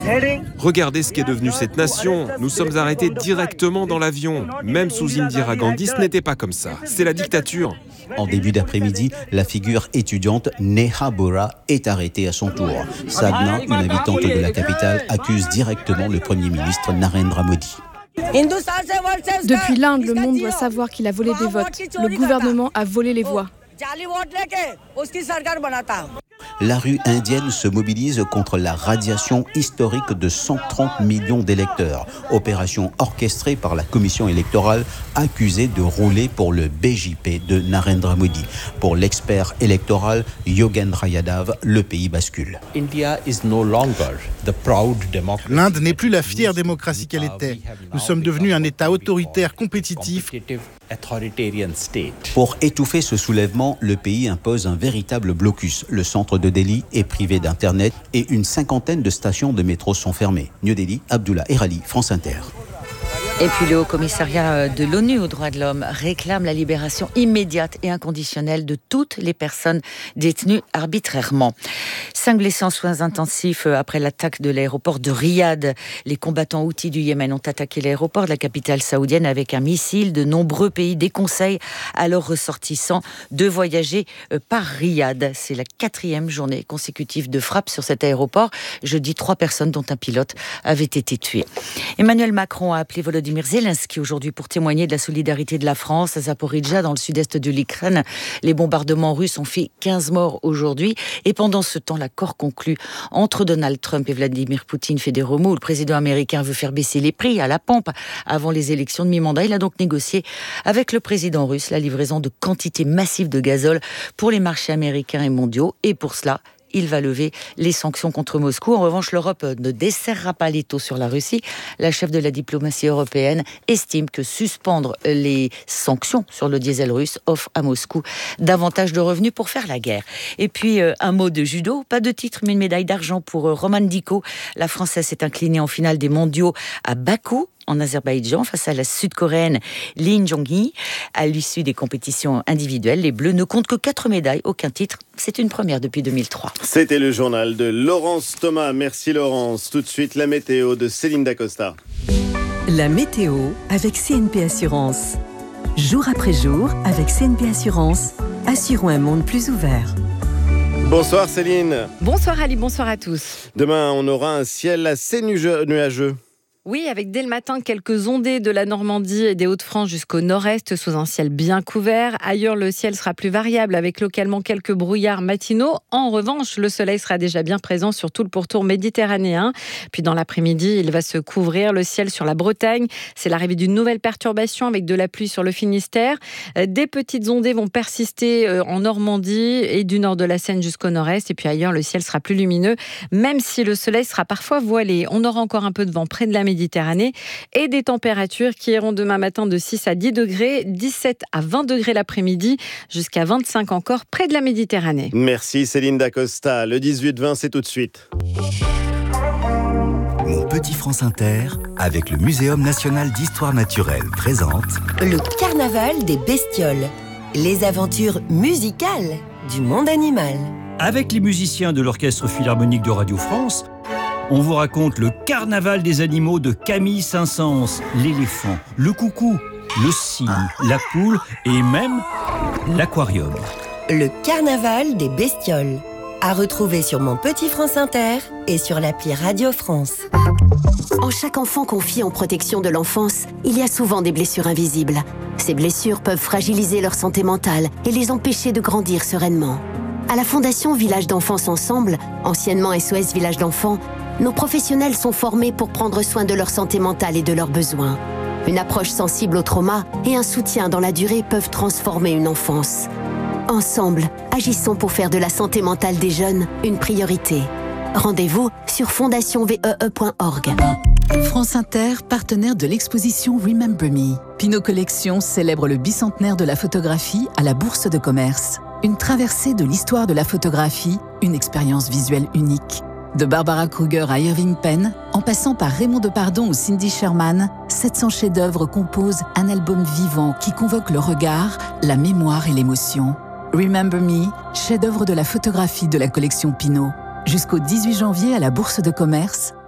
Regardez ce qu'est devenue cette nation. Nous sommes arrêtés directement dans l'avion. Même sous Indira Gandhi, ce n'était pas comme ça. C'est la dictature. En début d'après-midi, la figure étudiante Neha Bora est arrêtée à son tour. Sadhna, une habitante de la capitale, accuse directement le Premier ministre Narendra Modi. Depuis l'Inde, le monde doit savoir qu'il a volé des votes. Le gouvernement a volé les voix. La rue indienne se mobilise contre la radiation historique de 130 millions d'électeurs. Opération orchestrée par la commission électorale accusée de rouler pour le BJP de Narendra Modi. Pour l'expert électoral Yogendra Yadav, le pays bascule. L'Inde n'est plus la fière démocratie qu'elle était. Nous sommes devenus un État autoritaire compétitif. Pour étouffer ce soulèvement, le pays impose un véritable blocus. Le centre de Delhi est privé d'Internet et une cinquantaine de stations de métro sont fermées. New Delhi, Abdullah Erali, France Inter. Et puis le Haut-Commissariat de l'ONU aux droits de l'homme réclame la libération immédiate et inconditionnelle de toutes les personnes détenues arbitrairement. 5 blessés en soins intensifs après l'attaque de l'aéroport de Riyad. Les combattants houthis du Yémen ont attaqué l'aéroport de la capitale saoudienne avec un missile. De nombreux pays déconseillent à leurs ressortissants de voyager par Riyad. C'est la 4e journée consécutive de frappe sur cet aéroport. Jeudi, 3 personnes, dont un pilote, avaient été tuées. Emmanuel Macron a appelé Volodymyr Zelensky aujourd'hui pour témoigner de la solidarité de la France à Zaporijjia, dans le sud-est de l'Ukraine. Les bombardements russes ont fait 15 morts aujourd'hui. Et pendant ce temps, l'accord conclu entre Donald Trump et Vladimir Poutine fait des remous. Le président américain veut faire baisser les prix à la pompe avant les élections de mi-mandat. Il a donc négocié avec le président russe la livraison de quantités massives de gazole pour les marchés américains et mondiaux. Et pour cela, il va lever les sanctions contre Moscou. En revanche, l'Europe ne desserrera pas les taux sur la Russie. La chef de la diplomatie européenne estime que suspendre les sanctions sur le diesel russe offre à Moscou davantage de revenus pour faire la guerre. Et puis, un mot de judo. Pas de titre, mais une médaille d'argent pour Roman Diko. La Française s'est inclinée en finale des mondiaux à Bakou, en Azerbaïdjan, face à la Sud-Coréenne Lee Jong-hee. À l'issue des compétitions individuelles, les Bleus ne comptent que 4 médailles, aucun titre. C'est une première depuis 2003. C'était le journal de Laurence Thomas. Merci Laurence. Tout de suite, la météo de Céline Dacosta. La météo avec CNP Assurance. Jour après jour, avec CNP Assurance, assurons un monde plus ouvert. Bonsoir Céline. Bonsoir Ali, bonsoir à tous. Demain, on aura un ciel assez nuageux. Oui, avec dès le matin quelques ondées de la Normandie et des Hauts-de-France jusqu'au nord-est sous un ciel bien couvert. Ailleurs, le ciel sera plus variable avec localement quelques brouillards matinaux. En revanche, le soleil sera déjà bien présent sur tout le pourtour méditerranéen. Puis dans l'après-midi, il va se couvrir le ciel sur la Bretagne. C'est l'arrivée d'une nouvelle perturbation avec de la pluie sur le Finistère. Des petites ondées vont persister en Normandie et du nord de la Seine jusqu'au nord-est. Et puis ailleurs, le ciel sera plus lumineux, même si le soleil sera parfois voilé. On aura encore un peu de vent près de la Méditerranée et des températures qui iront demain matin de 6 à 10 degrés, 17 à 20 degrés l'après-midi, jusqu'à 25 encore près de la Méditerranée. Merci Céline Dacosta. Le 18-20, c'est tout de suite. Mon petit France Inter, avec le Muséum national d'histoire naturelle, présente le carnaval des bestioles, les aventures musicales du monde animal. Avec les musiciens de l'Orchestre Philharmonique de Radio France, on vous raconte le carnaval des animaux de Camille Saint-Saëns, l'éléphant, le coucou, le cygne, la poule et même l'aquarium. Le carnaval des bestioles, à retrouver sur Mon Petit France Inter et sur l'appli Radio France. En chaque enfant confié en protection de l'enfance, il y a souvent des blessures invisibles. Ces blessures peuvent fragiliser leur santé mentale et les empêcher de grandir sereinement. À la Fondation Village d'Enfance Ensemble, anciennement SOS Village d'Enfants, nos professionnels sont formés pour prendre soin de leur santé mentale et de leurs besoins. Une approche sensible au trauma et un soutien dans la durée peuvent transformer une enfance. Ensemble, agissons pour faire de la santé mentale des jeunes une priorité. Rendez-vous sur fondationvee.org. France Inter, partenaire de l'exposition Remember Me. Pinot Collection célèbre le bicentenaire de la photographie à la Bourse de Commerce. Une traversée de l'histoire de la photographie, une expérience visuelle unique. De Barbara Kruger à Irving Penn, en passant par Raymond Depardon ou Cindy Sherman, 700 chefs-d'œuvre composent un album vivant qui convoque le regard, la mémoire et l'émotion. Remember Me, chef-d'œuvre de la photographie de la collection Pinot. Jusqu'au 18 janvier à la Bourse de Commerce,